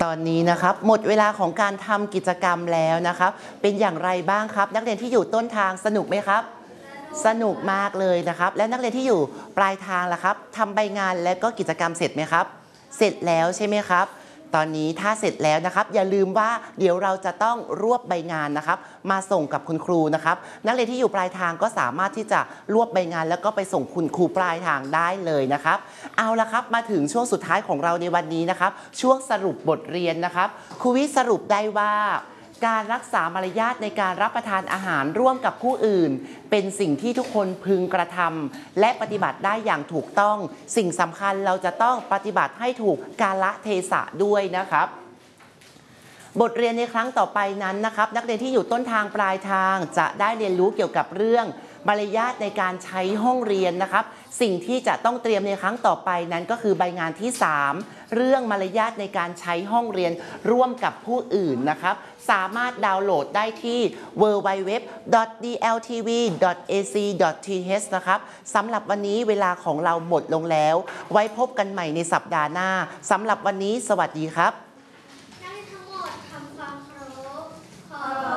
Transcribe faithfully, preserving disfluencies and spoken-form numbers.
ตอนนี้นะครับหมดเวลาของการทำกิจกรรมแล้วนะครับเป็นอย่างไรบ้างครับนักเรียนที่อยู่ต้นทางสนุกไหมครับสนุกมากเลยนะครับและนักเรียนที่อยู่ปลายทางล่ะครับทำใบงานและก็กิจกรรมเสร็จไหมครับเสร็จแล้วใช่ไหมครับตอนนี้ถ้าเสร็จแล้วนะครับอย่าลืมว่าเดี๋ยวเราจะต้องรวบใบงานนะครับมาส่งกับคุณครูนะครับนักเรียนที่อยู่ปลายทางก็สามารถที่จะรวบใบงานแล้วก็ไปส่งคุณครูปลายทางได้เลยนะครับเอาละครับมาถึงช่วงสุดท้ายของเราในวันนี้นะครับช่วงสรุปบทเรียนนะครับครูวิสรุปได้ว่าการรักษามารยาทในการรับประทานอาหารร่วมกับผู้อื่นเป็นสิ่งที่ทุกคนพึงกระทำและปฏิบัติได้อย่างถูกต้องสิ่งสำคัญเราจะต้องปฏิบัติให้ถูกกาลเทศะด้วยนะครับบทเรียนในครั้งต่อไปนั้นนะครับนักเรียนที่อยู่ต้นทางปลายทางจะได้เรียนรู้เกี่ยวกับเรื่องมารยาทในการใช้ห้องเรียนนะครับสิ่งที่จะต้องเตรียมในครั้งต่อไปนั้นก็คือใบงานที่สามเรื่องมารยาทในการใช้ห้องเรียนร่วมกับผู้อื่นนะครับสามารถดาวน์โหลดได้ที่ ดับเบิลยู ดับเบิลยู ดับเบิลยู ดอท ดี แอล ที วี ดอท เอ ซี ดอท ที เอช นะครับสำหรับวันนี้เวลาของเราหมดลงแล้วไว้พบกันใหม่ในสัปดาห์หน้าสำหรับวันนี้สวัสดีครับ